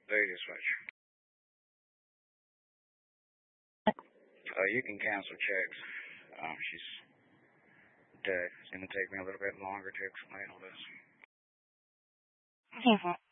Lady switch. You can cancel checks. She's dead. It's going to take me a little bit longer to explain all this.